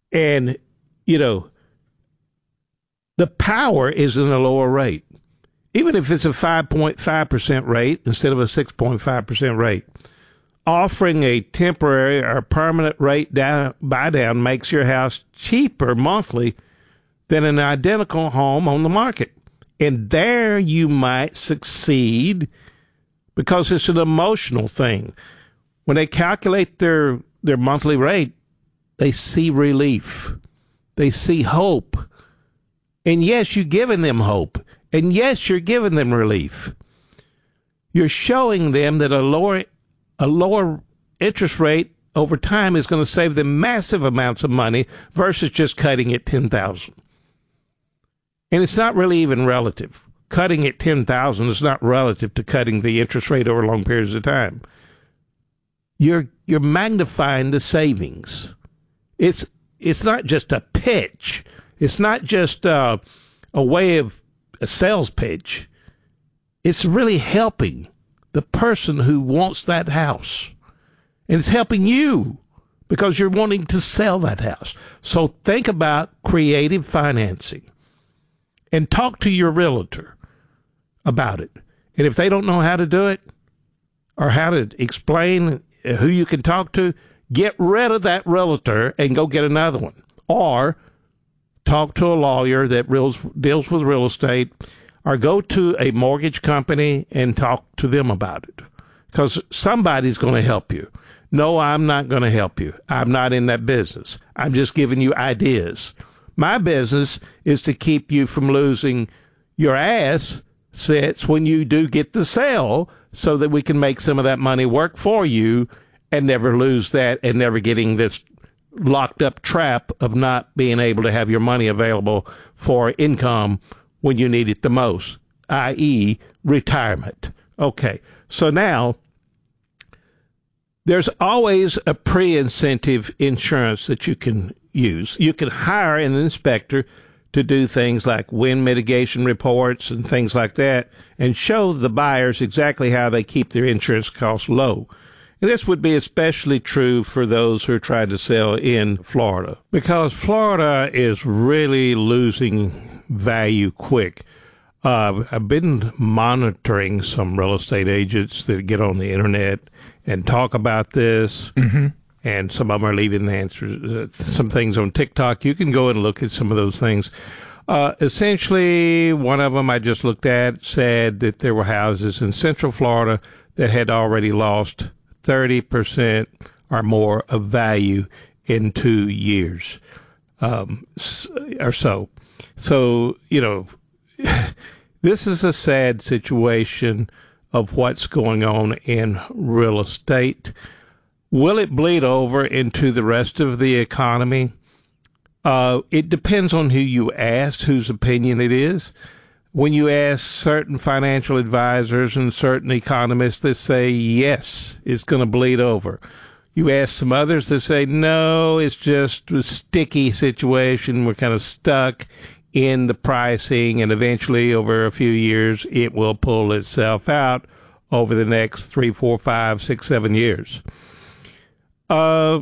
And, you know, the power is in a lower rate. Even if it's a 5.5% rate instead of a 6.5% rate, offering a temporary or permanent rate buy down makes your house cheaper monthly than an identical home on the market. And there you might succeed because it's an emotional thing. When they calculate their monthly rate, they see relief. They see hope. And yes, you're giving them hope. And yes, you're giving them relief. You're showing them that a lower interest rate over time is going to save them massive amounts of money versus just cutting it $10,000. And it's not really even relative. Cutting it $10,000 is not relative to cutting the interest rate over long periods of time. You're magnifying the savings. It's not just a pitch. It's not just a way of a sales pitch. It's really helping the person who wants that house. And it's helping you because you're wanting to sell that house. So think about creative financing and talk to your realtor about it. And if they don't know how to do it or how to explain who you can talk to, get rid of that realtor and go get another one. Or talk to a lawyer that deals with real estate, or go to a mortgage company and talk to them about it. Because somebody's going to help you. No, I'm not going to help you. I'm not in that business. I'm just giving you ideas. My business is to keep you from losing your assets when you do get the sale so that we can make some of that money work for you and never lose that and never getting this locked up trap of not being able to have your money available for income when you need it the most, i.e. retirement. Okay, so now there's always a pre-incentive insurance that you can use. You can hire an inspector to do things like wind mitigation reports and things like that and show the buyers exactly how they keep their insurance costs low. And this would be especially true for those who are trying to sell in Florida, because Florida is really losing value quick. I've been monitoring some real estate agents that get on the internet and talk about this, and some of them are leaving answers, some things on TikTok. You can go and look at some of those things. Essentially, one of them I just looked at said that there were houses in Central Florida that had already lost 30% or more of value in 2 years or so. So, you know, this is a sad situation of what's going on in real estate. Will it bleed over into the rest of the economy? It depends on who you ask, whose opinion it is. When you ask certain financial advisors and certain economists, they say, yes, it's going to bleed over. You ask some others, they say, no, it's just a sticky situation. We're kind of stuck in the pricing, and eventually over a few years, it will pull itself out over the next 3, 4, 5, 6, 7 years. My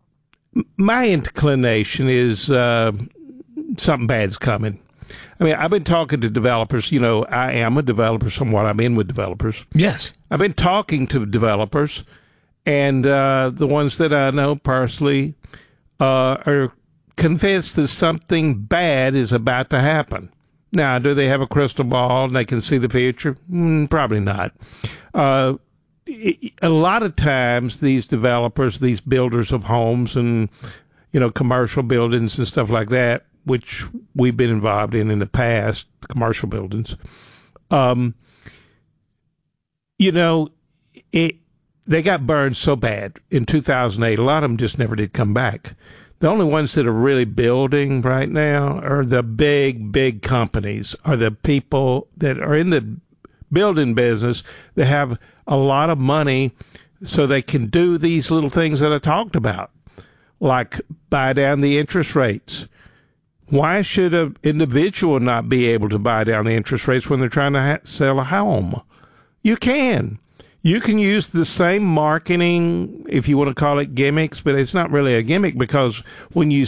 inclination is something bad's coming. I mean, I've been talking to developers. You know, I am a developer somewhat. I'm in with developers. Yes. I've been talking to developers, and the ones that I know personally are convinced that something bad is about to happen. Now, do they have a crystal ball and they can see the future? Probably not. A lot of times, these developers, these builders of homes and, you know, commercial buildings and stuff like that, which we've been involved in the past, commercial buildings, you know, they got burned so bad in 2008. A lot of them just never did come back. The only ones that are really building right now are the big companies, are the people that are in the building business that have a lot of money so they can do these little things that I talked about, like buy down the interest rates. Why should an individual not be able to buy down the interest rates when they're trying to sell a home? You can. You can use the same marketing, if you want to call it gimmicks, but it's not really a gimmick, because when you